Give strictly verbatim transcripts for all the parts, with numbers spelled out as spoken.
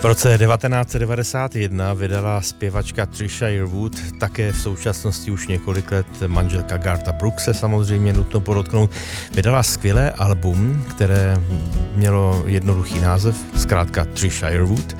V roce devatenáct set devadesát jedna vydala zpěvačka Trisha Yearwood, také v současnosti už několik let manželka Gartha Brookse, samozřejmě nutno podotknout, vydala skvělé album, které mělo jednoduchý název, zkrátka Trisha Yearwood.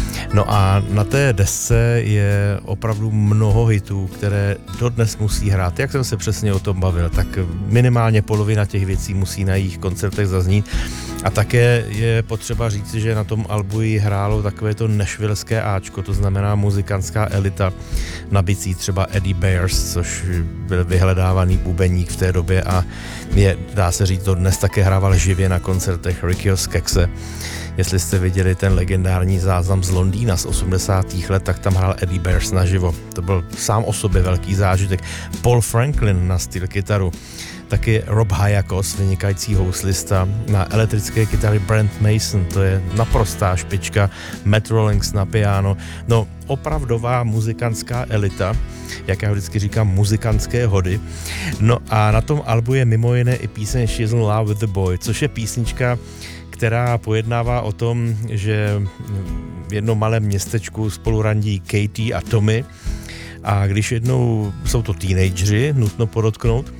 No a na té desce je opravdu mnoho hitů, které dodnes musí hrát. Jak jsem se přesně o tom bavil, tak minimálně polovina těch věcí musí na jejich koncertech zaznít. A také je potřeba říct, že na tom albu jí hrálo takové to nashvilleské áčko, to znamená muzikantská elita na bicí, třeba Eddie Bayers, což byl vyhledávaný bubeník v té době a je, dá se říct, to dnes také hrával živě na koncertech Rickyho Skekse. Jestli jste viděli ten legendární záznam z Londýna z osmdesátých let, tak tam hrál Eddie Bayers naživo. To byl sám o sobě velký zážitek. Paul Franklin na styl kytaru, taky Rob Hayakos, vynikající houslista, na elektrické kytary Brent Mason, to je naprostá špička, Matt Rawlings na piano, no opravdová muzikantská elita, jak já vždycky říkám, muzikantské hody. No a na tom albu je mimo jiné i píseň She's in Love with the Boy, což je písnička, která pojednává o tom, že v jednom malém městečku spolu randí Katie a Tommy a když jednou jsou to teenageři, nutno podotknout,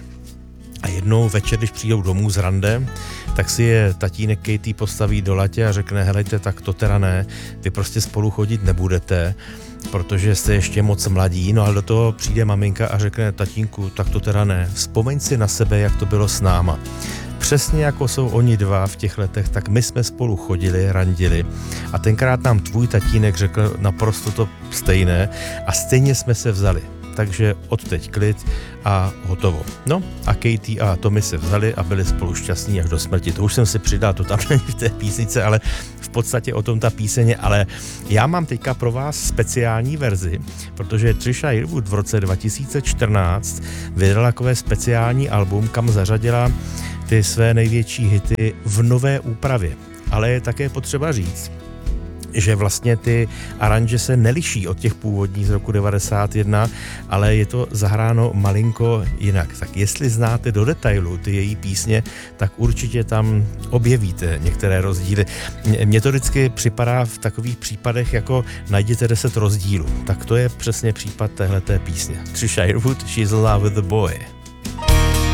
a jednou večer, když přijdou domů z rande, tak si je tatínek Katie postaví do latě a řekne, helejte, tak to teda ne, vy prostě spolu chodit nebudete, protože jste ještě moc mladí, no ale do toho přijde maminka a řekne, tatínku, tak to teda ne, vzpomeň si na sebe, jak to bylo s náma. Přesně jako jsou oni dva v těch letech, tak my jsme spolu chodili, randili a tenkrát nám tvůj tatínek řekl naprosto to stejné a stejně jsme se vzali. Takže odteď klid a hotovo. No a Katie a Tommy se vzali a byli spolu šťastní až do smrti. To už jsem si přidal, to tam není v té písnice, ale v podstatě o tom ta píseň, ale já mám teďka pro vás speciální verzi, protože Trisha Yearwood v roce dva tisíce čtrnáct vydala takové speciální album, kam zařadila ty své největší hity v nové úpravě. Ale je také potřeba říct, že vlastně ty aranže se neliší od těch původních z roku devadesát jedna, ale je to zahráno malinko jinak. Tak jestli znáte do detailu ty její písně, tak určitě tam objevíte některé rozdíly. Mně to vždycky připadá v takových případech, jako najděte deset rozdílů. Tak to je přesně případ téhleté písně. Trisha Yearwood, She's in Love with the Boy.